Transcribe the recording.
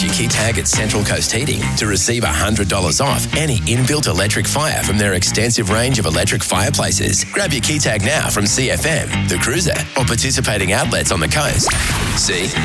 Use your key tag at Central Coast Heating to receive $100 off any inbuilt electric fire from their extensive range of electric fireplaces. Grab your key tag now from CFM, The Cruiser, or participating outlets on the coast. See?